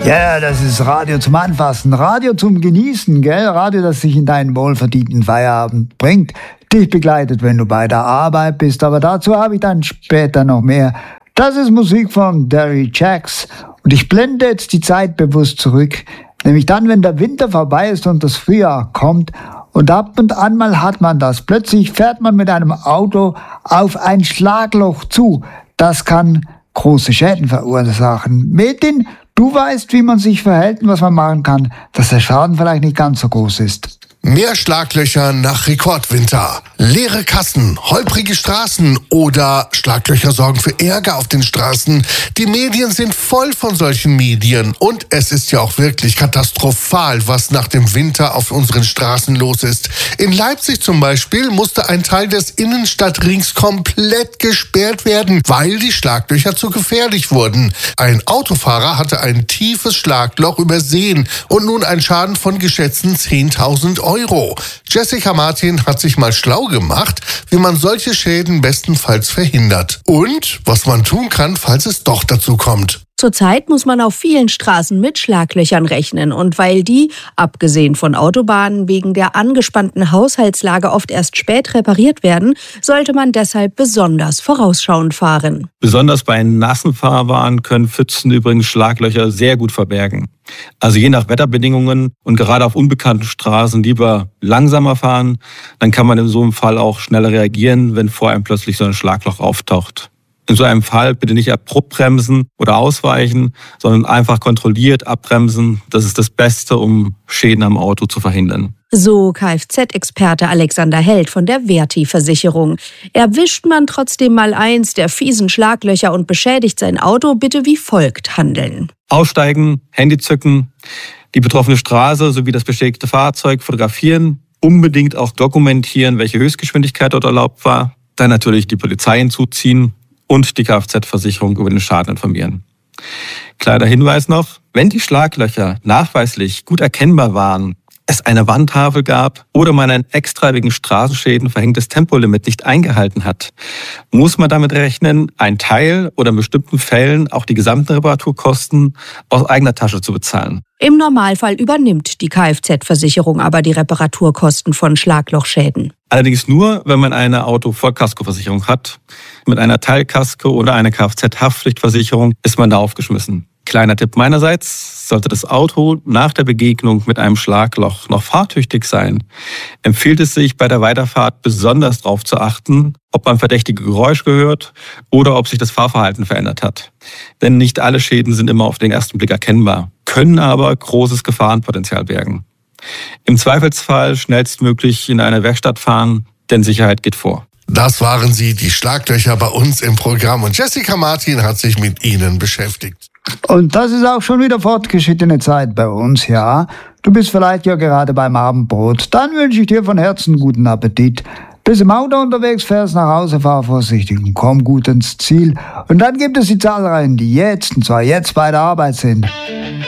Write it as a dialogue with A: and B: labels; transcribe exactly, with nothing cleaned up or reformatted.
A: Ja, yeah, das ist Radio zum Anfassen, Radio zum Genießen, gell? Radio, das dich in deinen wohlverdienten Feierabend bringt, dich begleitet, wenn du bei der Arbeit bist. Aber dazu habe ich dann später noch mehr. Das ist Musik von Derry Jacks und ich blende jetzt die Zeit bewusst zurück, nämlich dann, wenn der Winter vorbei ist und das Frühjahr kommt. Und ab und an mal hat man das. Plötzlich fährt man mit einem Auto auf ein Schlagloch zu. Das kann große Schäden verursachen. Metin, du weißt, wie man sich verhält und was man machen kann, dass der Schaden vielleicht nicht ganz so groß ist.
B: Mehr Schlaglöcher nach Rekordwinter. Leere Kassen, holprige Straßen oder Schlaglöcher sorgen für Ärger auf den Straßen. Die Medien sind voll von solchen Medien. Und es ist ja auch wirklich katastrophal, was nach dem Winter auf unseren Straßen los ist. In Leipzig zum Beispiel musste ein Teil des Innenstadtrings komplett gesperrt werden, weil die Schlaglöcher zu gefährlich wurden. Ein Autofahrer hatte ein tiefes Schlagloch übersehen und nun einen Schaden von geschätzten zehntausend Euro. Euro. Jessica Martin hat sich mal schlau gemacht, wie man solche Schäden bestenfalls verhindert. Und was man tun kann, falls es doch dazu kommt.
C: Zurzeit muss man auf vielen Straßen mit Schlaglöchern rechnen. Und weil die, abgesehen von Autobahnen, wegen der angespannten Haushaltslage oft erst spät repariert werden, sollte man deshalb besonders vorausschauend fahren.
D: Besonders bei nassen Fahrbahnen können Pfützen übrigens Schlaglöcher sehr gut verbergen. Also je nach Wetterbedingungen und gerade auf unbekannten Straßen lieber langsamer fahren, dann kann man in so einem Fall auch schneller reagieren, wenn vor einem plötzlich so ein Schlagloch auftaucht. In so einem Fall bitte nicht abrupt bremsen oder ausweichen, sondern einfach kontrolliert abbremsen. Das ist das Beste, um Schäden am Auto zu verhindern.
C: So Kfz-Experte Alexander Held von der Verti-Versicherung. Erwischt man trotzdem mal eins der fiesen Schlaglöcher und beschädigt sein Auto, bitte wie folgt handeln.
D: Aussteigen, Handy zücken, die betroffene Straße sowie das beschädigte Fahrzeug fotografieren, unbedingt auch dokumentieren, welche Höchstgeschwindigkeit dort erlaubt war, dann natürlich die Polizei hinzuziehen und die Kfz-Versicherung über den Schaden informieren. Kleiner Hinweis noch, wenn die Schlaglöcher nachweislich gut erkennbar waren, es eine Warntafel gab oder man ein extra wegen Straßenschäden verhängtes Tempolimit nicht eingehalten hat, muss man damit rechnen, einen Teil oder in bestimmten Fällen auch die gesamten Reparaturkosten aus eigener Tasche zu bezahlen.
C: Im Normalfall übernimmt die Kfz-Versicherung aber die Reparaturkosten von Schlaglochschäden.
D: Allerdings nur, wenn man eine Auto-Vollkaskoversicherung hat. Mit einer Teilkasko oder einer Kfz-Haftpflichtversicherung ist man da aufgeschmissen. Kleiner Tipp meinerseits, sollte das Auto nach der Begegnung mit einem Schlagloch noch fahrtüchtig sein, empfiehlt es sich bei der Weiterfahrt besonders darauf zu achten, ob man verdächtige Geräusche gehört oder ob sich das Fahrverhalten verändert hat. Denn nicht alle Schäden sind immer auf den ersten Blick erkennbar, können aber großes Gefahrenpotenzial bergen. Im Zweifelsfall schnellstmöglich in eine Werkstatt fahren, denn Sicherheit geht vor.
B: Das waren sie, die Schlaglöcher bei uns im Programm. Und Jessica Martin hat sich mit ihnen beschäftigt.
A: Und das ist auch schon wieder fortgeschrittene Zeit bei uns, ja. Du bist vielleicht ja gerade beim Abendbrot. Dann wünsche ich dir von Herzen guten Appetit. Bis im Auto unterwegs fährst nach Hause, fahr vorsichtig und komm gut ins Ziel. Und dann gibt es die Zahlreihen, die jetzt, und zwar jetzt bei der Arbeit sind.